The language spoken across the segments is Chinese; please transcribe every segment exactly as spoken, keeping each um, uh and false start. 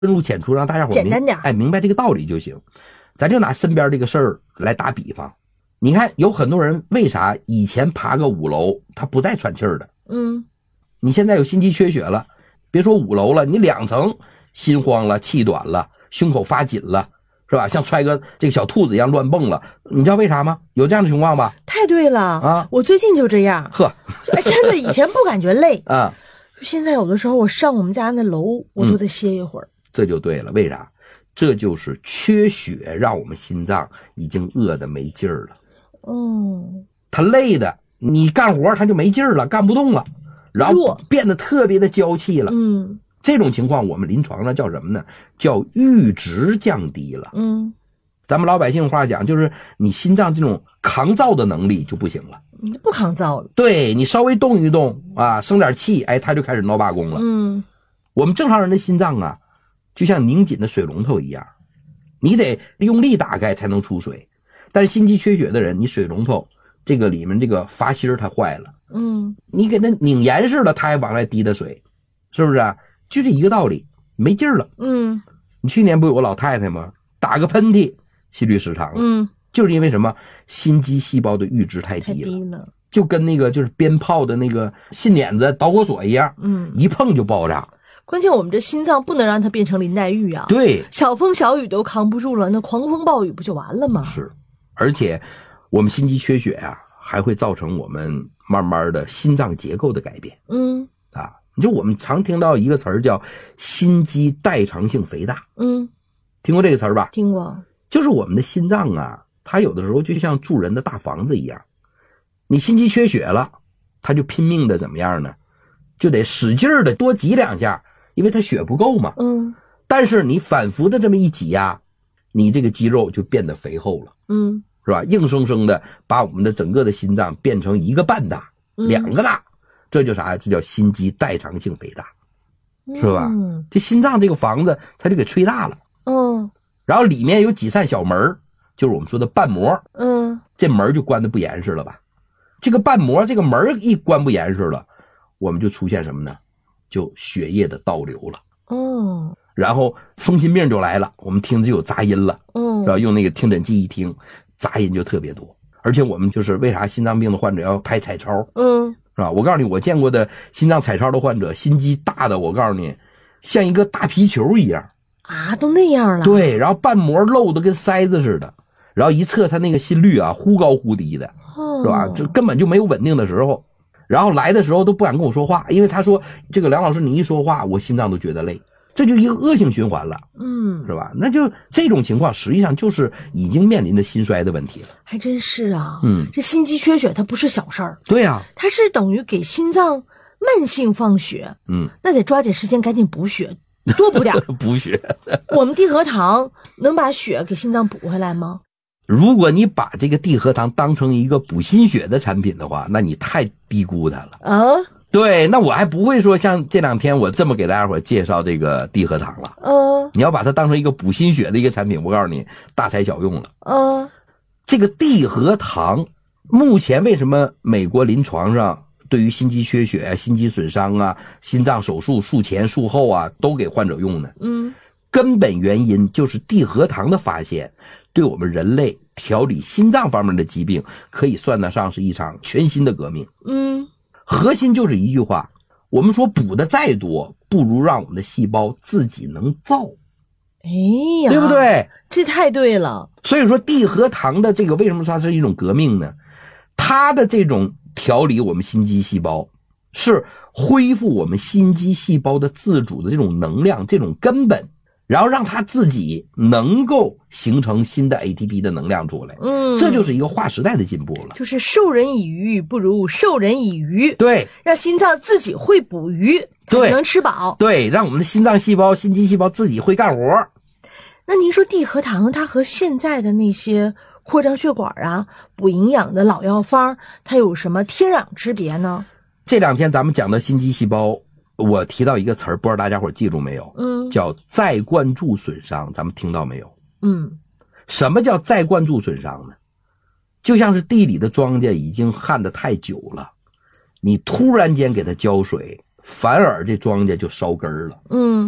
深入浅出，让大家伙简单点， 哎，明白这个道理就行。咱就拿身边这个事儿来打比方，你看有很多人为啥以前爬个五楼他不带喘气儿的？ 嗯， 你现在有心肌缺血了，别说五楼了，你两层心慌了，气短了，胸口发紧了，是吧？像揣个这个小兔子一样乱蹦了，你知道为啥吗？有这样的情况吧？ 太对了啊！ 我最近就这样。 呵， 哎，真的，以前不感觉累啊， 现在有的时候我上我们家那楼，我都得歇一会儿。 嗯，这就对了，为啥？这就是缺血，让我们心脏已经饿得没劲儿了。 哦， 他累的，你干活他就没劲儿了，干不动了，然后变得特别的娇气了。 嗯， 这种情况我们临床上叫什么呢？叫阈值降低了。 嗯， 咱们老百姓话讲，就是你心脏这种抗造的能力就不行了， 你不抗造了。 对，你稍微动一动啊，生点气，哎，他就开始闹罢工了。 嗯， 我们正常人的心脏啊，就像拧紧的水龙头一样，你得用力打开才能出水。但是心肌缺血的人，你水龙头这个里面这个阀芯它坏了， 嗯， 你给它拧严实了，它还往外滴的水，是不是啊？就这一个道理，没劲儿了。 嗯， 你去年不有个老太太吗？打个喷嚏，心律失常了。 嗯， 就是因为什么？心肌细胞的阈值太低了， 太低了， 就跟那个就是鞭炮的那个信捻子导火索一样， 嗯， 一碰就爆炸。 关键我们这心脏不能让它变成林黛玉啊！ 对， 小风小雨都扛不住了，那狂风暴雨不就完了吗？ 是，而且我们心肌缺血啊，还会造成我们慢慢的心脏结构的改变。 嗯， 啊，你就我们常听到一个词儿叫心肌代偿性肥大。 嗯， 听过这个词儿吧？ 听过。 就是我们的心脏啊，它有的时候就像住人的大房子一样，你心肌缺血了，它就拼命的怎么样呢？就得使劲的多挤两下，因为它血不够嘛。 嗯， 但是你反复的这么一挤呀，你这个肌肉就变得肥厚了。 嗯， 是吧？硬生生的把我们的整个的心脏变成一个半大、嗯、两个大，这叫啥？这叫心肌代偿性肥大，是吧？嗯，这心脏这个房子它就给吹大了。 嗯， 然后里面有几扇小门，就是我们说的瓣膜。 嗯，这门就关得不严实了吧？这个瓣膜这个门一关不严实了，我们就出现什么呢？就血液的倒流了。 哦， 然后风心病就来了，我们听着就有杂音了。 嗯， 然后用那个听诊器一听，杂音就特别多。而且我们就是为啥心脏病的患者要拍彩超？ 嗯， 是吧？我告诉你，我见过的心脏彩超的患者，心肌大的，我告诉你，像一个大皮球一样啊，都那样了。 对，然后瓣膜漏的跟塞子似的，然后一测他那个心率啊，忽高忽低的， 哦、 是吧？这根本就没有稳定的时候。然后来的时候都不敢跟我说话，因为他说这个梁老师你一说话，我心脏都觉得累。这就一个恶性循环了， 嗯， 是吧？那就这种情况，实际上就是已经面临着心衰的问题了。 还真是啊， 嗯， 这心肌缺血它不是小事儿。 对呀、啊， 它是等于给心脏慢性放血， 嗯， 那得抓紧时间赶紧补血，多补点补血。 我们地核糖能把血给心脏补回来吗？ 如果你把这个地核糖当成一个补心血的产品的话，那你太低估它了啊。 对，那我还不会说像这两天我这么给大家伙介绍这个地核糖了。 嗯、呃， 你要把它当成一个补心血的一个产品，我告诉你，大材小用了。 嗯、呃， 这个地核糖目前为什么美国临床上对于心肌缺血啊、心肌损伤啊、心脏手术术前术后啊都给患者用呢？ 嗯， 根本原因就是地核糖的发现，对我们人类调理心脏方面的疾病可以算得上是一场全新的革命。 嗯。 核心就是一句话，我们说补的再多，不如让我们的细胞自己能造。 哎呀， 对不对？ 这太对了。 所以说地核糖的这个为什么说它是一种革命呢？它的这种调理我们心肌细胞，是恢复我们心肌细胞的自主的这种能量，这种根本，然后让它自己能够形成新的 A T P 的能量出来。 嗯， 这就是一个划时代的进步了。 就是授人以鱼不如授人以渔。 对， 让心脏自己会捕鱼，它就能吃饱。 对，让我们的心脏细胞、心肌细胞自己会干活。 那您说地核糖它和现在的那些扩张血管啊、补营养的老药方，它有什么天壤之别呢？ 这两天咱们讲的心肌细胞，我提到一个词儿，不知道大家伙记住没有？ 嗯， 叫再灌注损伤，咱们听到没有？ 嗯， 什么叫再灌注损伤呢？就像是地里的庄稼已经旱得太久了，你突然间给它浇水，反而这庄稼就烧根了。 嗯，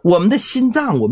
我们的心脏，我们